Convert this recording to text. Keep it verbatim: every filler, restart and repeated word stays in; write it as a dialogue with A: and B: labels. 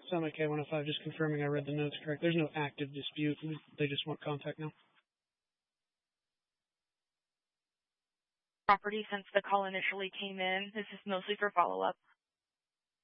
A: Summit K one oh five, just confirming I read the notes correct. There's no active dispute. They just want contact now.
B: Property since the call initially came in. This is mostly for follow-up.